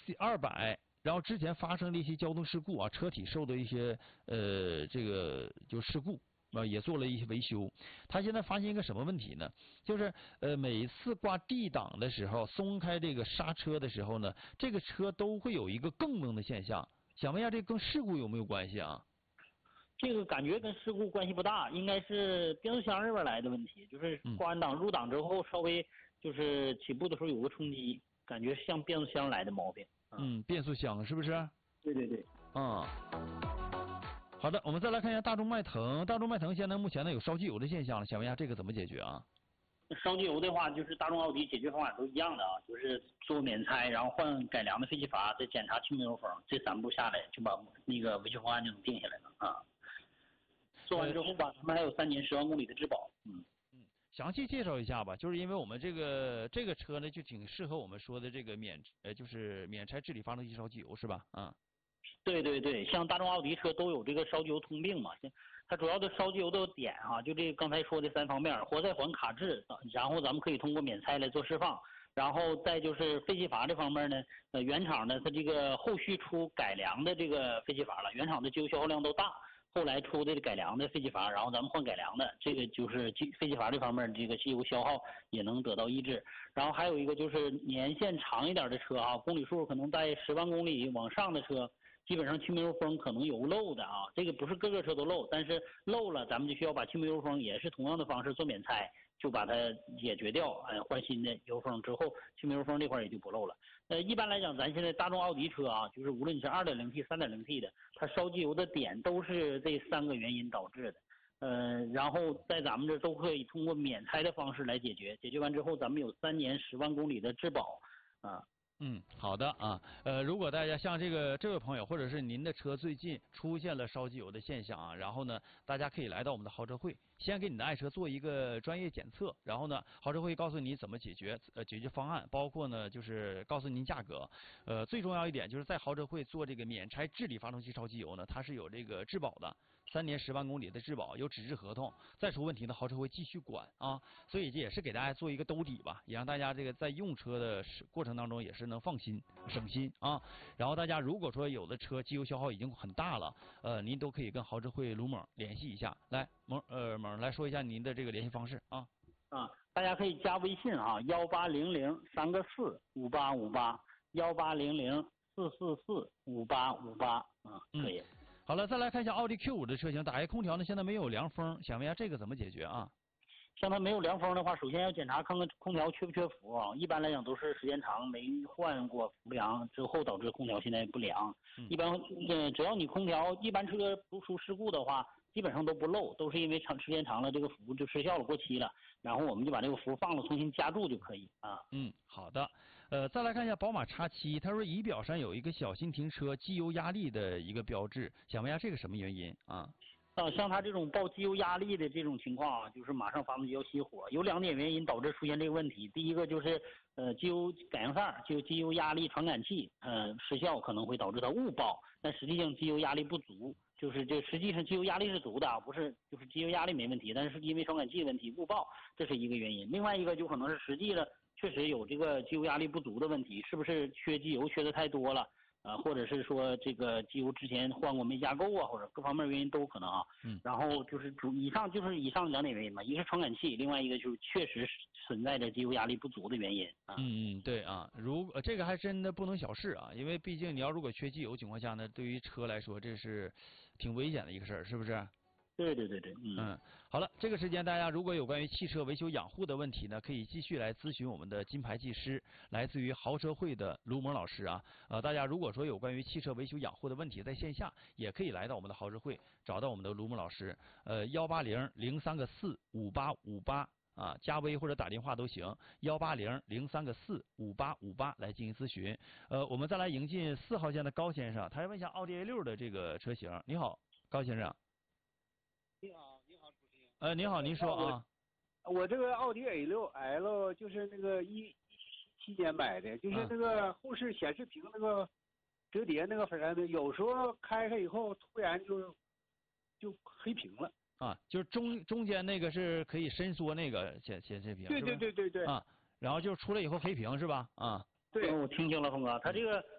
C200，然后之前发生了一些交通事故啊，车体受的一些这个就事故。也做了一些维修。他现在发现一个什么问题呢？就是每次挂 D 档的时候，松开这个刹车的时候呢，这个车都会有一个更蹬的现象。想问一下，这跟事故有没有关系啊？ 这个感觉跟事故关系不大，应该是变速箱这边来的问题，就是挂完档入档之后稍微就是起步的时候有个冲击，感觉像变速箱来的毛病。 变速箱是不是？ 对对对。 好的，我们再来看一下大众迈腾。大众迈腾现在目前呢有烧机油的现象了，想问一下这个怎么解决啊？ 烧机油的话，就是大众奥迪解决方法都一样的啊，就是做免拆，然后换改良的废气阀，再检查轻密油封，这3步下来就把那个维修方案就能定下来了啊。做完之后吧，他们还有3年10万公里的质保。 详细介绍一下吧，就是因为我们这个车呢就挺适合我们说的这个就是免拆治理发动机烧机油是吧？ 对对对，像大众奥迪车都有这个烧机油通病嘛，它主要的烧机油的点啊，就这刚才说的3方面，活塞环卡滞，然后咱们可以通过免拆来做释放，然后再就是废气阀这方面呢，原厂呢它这个后续出改良的这个废气阀了，原厂的机油消耗量都大，后来出的改良的废气阀，然后咱们换改良的，这个就是废气阀这方面这个机油消耗也能得到抑制。然后还有一个就是年限长一点的车啊，公里数可能在10万公里往上的车。基本上轻密油封可能有漏的啊，这个不是各个车都漏，但是漏了咱们就需要把轻密油封也是同样的方式做免拆，就把它解决掉，换新的油封之后，轻密油封这块也就不漏了。一般来讲，咱现在大众奥迪车啊，就是无论你是 2.0T、3.0T 的，它烧机油的点都是这3个原因导致的。然后在咱们这都可以通过免拆的方式来解决，解决完之后，咱们有3年10万公里的质保啊。 好的啊，如果大家像这位朋友，或者是您的车最近出现了烧机油的现象啊，然后呢，大家可以来到我们的豪车会，先给你的爱车做一个专业检测，然后呢，豪车会告诉你怎么解决方案，包括呢就是告诉您价格。最重要一点就是在豪车会做这个免拆治理发动机烧机油呢，它是有这个质保的，3年10万公里的质保，有纸质合同，再出问题呢，豪车会继续管啊。所以这也是给大家做一个兜底吧，也让大家这个在用车的过程当中也是能放心省心啊。然后大家如果说有的车机油消耗已经很大了，您都可以跟豪车会卢猛联系一下。来，猛来说一下您的这个联系方式啊。 大家可以加微信啊，1800-3个4，5858，1800-444-5858可以。 好了，再来看一下奥迪 Q5 的车型，打开空调呢现在没有凉风，想问一下这个怎么解决啊？ 像它没有凉风的话，首先要检查看看空调缺不缺氟啊。一般来讲都是时间长没换过氟良之后导致空调现在不良。一般只要你空调一般车不出事故的话，基本上都不漏，都是因为时间长了这个氟就失效了过期了，然后我们就把这个氟放了重新加注就可以啊。 好的。再来看一下宝马 X7， 它说仪表上有一个小心停车机油压力的一个标志，想问一下这个什么原因啊？ 像它这种报机油压力的这种情况啊，就是马上发动机要熄火，有2点原因导致出现这个问题。第一个就是机油感应扇就机油压力传感器失效，可能会导致它误报，但实际上机油压力不足，就是实际上机油压力是足的，不是就是机油压力没问题，但是因为传感器问题误报，这是一个原因。另外一个就可能是实际的确实有这个机油压力不足的问题，是不是缺机油缺的太多了？或者是说这个机油之前换过没加够啊，或者各方面原因都有可能啊。然后就是以上2点原因嘛，一个是传感器，另外一个就是确实存在着机油压力不足的原因啊。 对啊，这个还真的不能小视啊，因为毕竟你要如果缺机油情况下呢，对于车来说这是挺危险的一个事儿，是不是？ 对。 好了，这个时间大家如果有关于汽车维修养护的问题呢，可以继续来咨询我们的金牌技师，来自于豪车会的卢猛老师啊。大家如果说有关于汽车维修养护的问题，在线下也可以来到我们的豪车会，找到我们的卢猛老师，180-03-45858啊，加微或者打电话都行，180-03-45858来进行咨询。我们再来迎进4号线的高先生，他要问一下奥迪A6的这个车型。你好，高先生。 你好，主持人。 您好，您说啊。 我这个奥迪 A6L 就是那个17年买的，就是那个后视显示屏那个折叠那个反正有时候开以后突然就黑屏了。 就是中间那个是可以伸缩那个显示屏。 对。 然后就出来以后黑屏是吧？ 对，我听清了，峰哥，他这个